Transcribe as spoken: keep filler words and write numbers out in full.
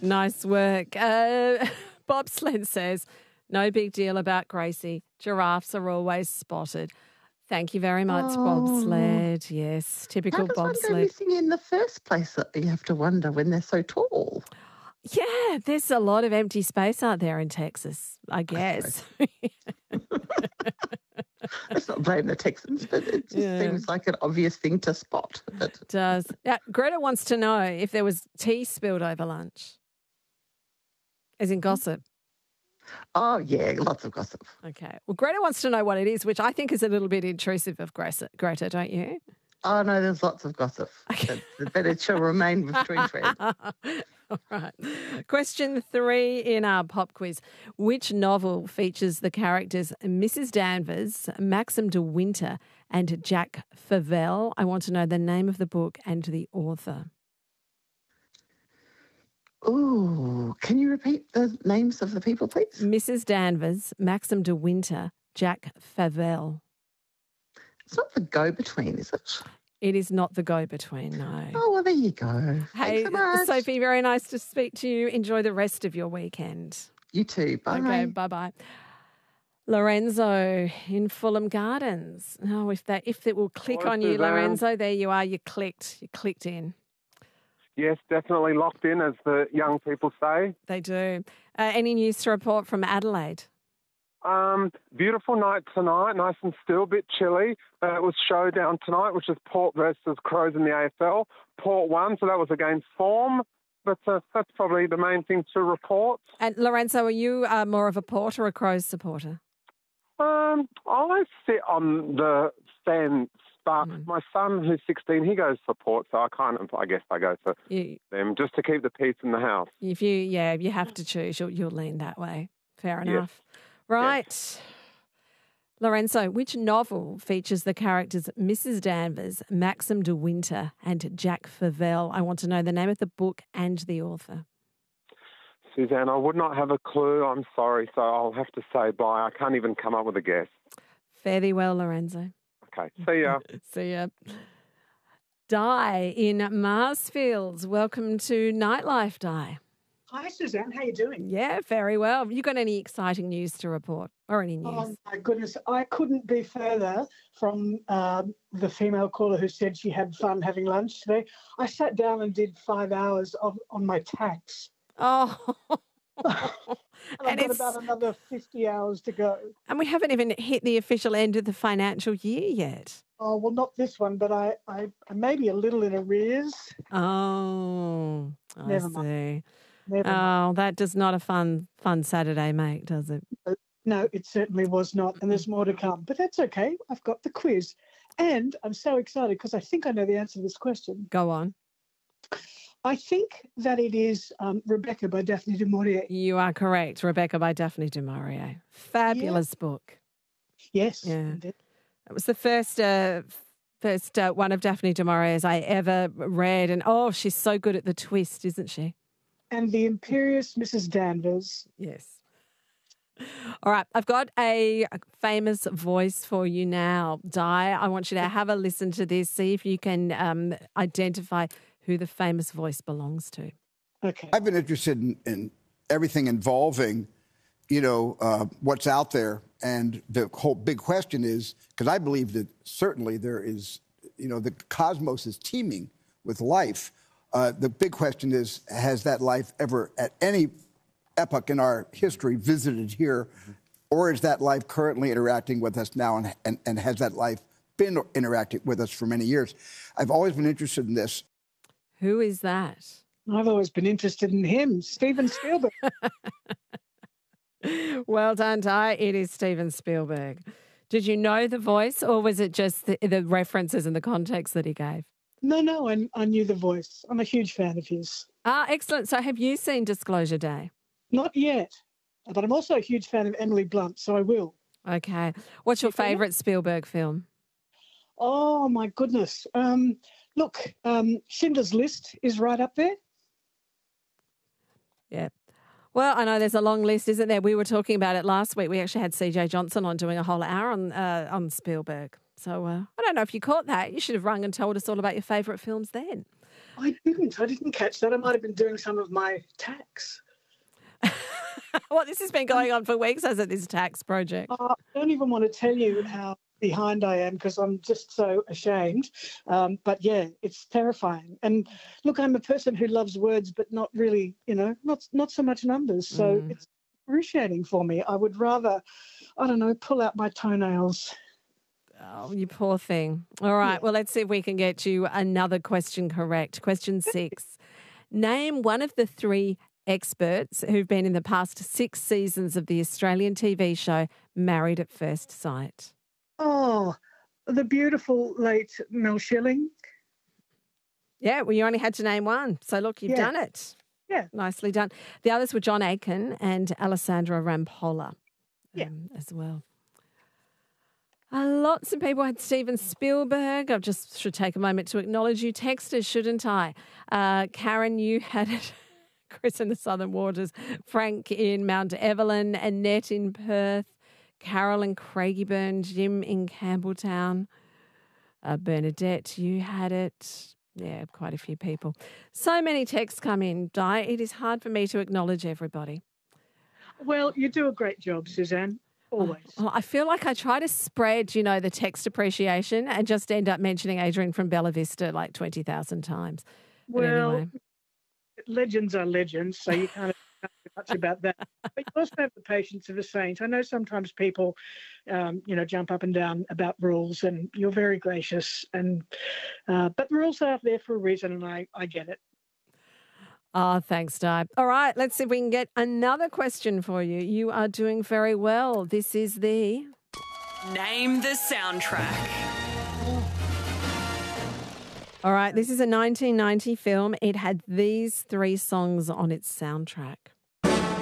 Nice work. Uh, Bobsled says, no big deal about Gracie. Giraffes are always spotted. Thank you very much, Oh. Bobsled. Yes, How typical does one go bobsled. missing in the first place? That you have to wonder when they're so tall. Yeah, there's a lot of empty space out there in Texas, I guess. Let's not blame the Texans, but it just Yeah. seems like an obvious thing to spot. But It does. Now, Greta wants to know if there was tea spilled over lunch, as in gossip. oh yeah, lots of gossip. Okay. Well, Greta wants to know what it is, which I think is a little bit intrusive of Greta, Greta, don't you? Oh no, there's lots of gossip, but, but it shall remain between threads. All right. Question three in our pop quiz. Which novel features the characters Missus Danvers, Maxim de Winter, and Jack Favell? I want to know the name of the book and the author. Ooh, can you repeat the names of the people, please? Missus Danvers, Maxim de Winter, Jack Favell. It's not the go-between, is it? It is not the go-between, no. Oh, well, there you go. Hey, Thanks so much. Sophie, very nice to speak to you. Enjoy the rest of your weekend. You too. Bye. Okay, bye-bye. Lorenzo in Fulham Gardens. Oh, if that if it will click Hi, on you, Suzanne. Lorenzo, there you are. You clicked. You clicked in. Yes, definitely locked in, as the young people say. They do. Uh, any news to report from Adelaide? Um, beautiful night tonight, nice and still, bit chilly. Uh, it was showdown tonight, which is Port versus Crows in the A F L. Port won, so that was against form. But uh, that's probably the main thing to report. And Lorenzo, are you uh, more of a Port or a Crows supporter? Um, I sit on the fence, but Mm. my son, who's sixteen, he goes for Port, so I kind of, I guess I go for You, them just to keep the peace in the house. if you, yeah, if you have to choose, you'll, you'll lean that way. Fair Yes. enough. Right. Lorenzo, which novel features the characters Missus Danvers, Maxim de Winter, and Jack Favell? I want to know the name of the book and the author. Suzanne, I would not have a clue. I'm sorry, so I'll have to say bye. I can't even come up with a guess. Fare thee well, Lorenzo. Okay, see ya. See ya. Di in Marsfields. Welcome to Nightlife, Di. Hi, Suzanne. How you doing? Yeah, very well. Have you got any exciting news to report or any news? Oh, my goodness. I couldn't be further from um, the female caller who said she had fun having lunch today. I sat down and did five hours of on my tax. Oh. and I've And got it's- about another fifty hours to go. And we haven't even hit the official end of the financial year yet. Oh, well, not this one, but I, I, I may be a little in arrears. Oh, I Never see. mind. Never mind. Oh, that does not a fun fun Saturday make, does it? No, it certainly was not, and there's more to come. But that's okay. I've got the quiz. And I'm so excited because I think I know the answer to this question. Go on. I think that it is um, Rebecca by Daphne du Maurier. You are correct. Rebecca by Daphne du Maurier. Fabulous book. Yes. Yeah. indeed. It was the first uh, first uh, one of Daphne du Maurier's I ever read. And, oh, she's so good at the twist, isn't she? And the imperious Missus Danvers. Yes. All right. I've got a famous voice for you now, Di. I want you to have a listen to this, see if you can um, identify who the famous voice belongs to. Okay. I've been interested in, in everything involving, you know, uh, what's out there. And the whole big question is, because I believe that certainly there is, you know, the cosmos is teeming with life. Uh, the big question is, has that life ever at any epoch in our history visited here? Mm-hmm. Or is that life currently interacting with us now? And, and, and has that life been interacting with us for many years? I've always been interested in this. Who is that? I've always been interested in him, Steven Spielberg. Well done, Di. It is Steven Spielberg. Did you know the voice, or was it just the, the references and the context that he gave? No, no, I, I knew the voice. I'm a huge fan of his. Ah, excellent. So have you seen Disclosure Day? Not yet, but I'm also a huge fan of Emily Blunt, so I will. Okay. What's your You seen it? favourite Spielberg film? Oh, my goodness. Um, look, um, Schindler's List is right up there. Yeah. Well, I know there's a long list, isn't there? We were talking about it last week. We actually had C J Johnson on doing a whole hour on uh, on Spielberg. So uh, I don't know if you caught that. You should have rung and told us all about your favourite films then. I didn't. I didn't catch that. I might have been doing some of my tax. Well, this has been going on for weeks, hasn't it, this tax project? Uh, I don't even want to tell you how behind I am because I'm just so ashamed. Um, but yeah, it's terrifying. And look, I'm a person who loves words, but not really, you know, not not so much numbers. So Mm. it's excruciating for me. I would rather, I don't know, pull out my toenails. Oh, you poor thing. All right. Yeah. Well, let's see if we can get you another question correct. Question six. Name one of the three experts who've been in the past six seasons of the Australian T V show Married at First Sight. Oh, the beautiful late Mel Schilling. Yeah, well, you only had to name one. So, look, you've Yeah. done it. Yeah. Nicely done. The others were John Aiken and Alessandra Rampolla Yeah. um, as well. Uh, lots of people had Steven Spielberg. I just should take a moment to acknowledge you texters, shouldn't I? Uh, Karen, you had it. Chris in the Southern Waters. Frank in Mount Evelyn. Annette in Perth. Carol in Craigieburn. Jim in Campbelltown. Uh, Bernadette, you had it. Yeah, quite a few people. So many texts come in, Di. It is hard for me to acknowledge everybody. Well, you do a great job, Suzanne. Always. Well, I feel like I try to spread, you know, the text appreciation and just end up mentioning Adrian from Bella Vista like twenty thousand times. But Well, anyway. legends are legends, so you can't do much about that. But you also have the patience of a saint. I know sometimes people, um, you know, jump up and down about rules, and you're very gracious. And uh, but the rules are there for a reason, and I, I get it. Oh, thanks, Di. All right, let's see if we can get another question for you. You are doing very well. This is the... Name the soundtrack. All right, this is a nineteen ninety film. It had these three songs on its soundtrack.